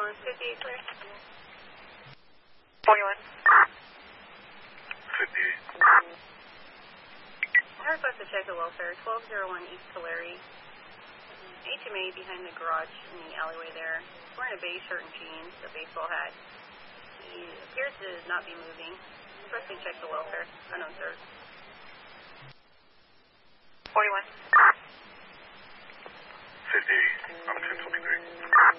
58 clear. 41. 58. I request to check the welfare. 1201 East Tulare. HMA behind the garage in the alleyway there. He's wearing a beige shirt and jeans, a baseball hat. He appears to not be moving. Request to check the welfare. Unknown sir. 41. 58. I'm 1023.